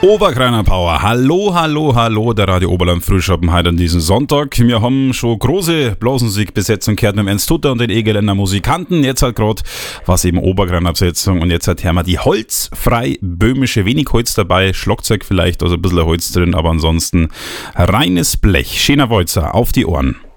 Obergreiner Power, hallo, hallo, hallo, der Radio Oberland Frühschoppen heute an diesem Sonntag. Wir haben schon große Blasmusikbesetzung gehört mit dem Ernst Tutter und den Egeländer Musikanten. Jetzt halt gerade was eben Obergreiner Besetzung und jetzt halt hören wir die holzfrei böhmische, wenig Holz dabei, Schlagzeug vielleicht, also ein bisschen Holz drin, aber ansonsten reines Blech. Schöner Walzer, auf die Ohren.